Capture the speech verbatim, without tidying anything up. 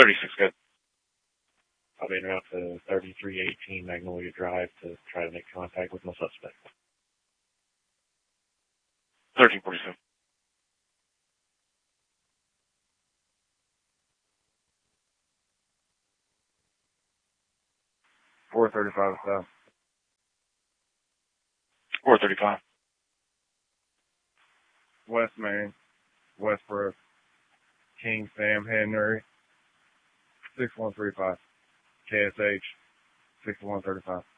thirty-six, good. I'll be en route to thirty-three eighteen Magnolia Drive to try to make contact with my suspect. thirteen forty-seven. four thirty-five south. four thirty-five. West Main, Westbrook, King Sam Henry, six one three five. K S H, six one three five.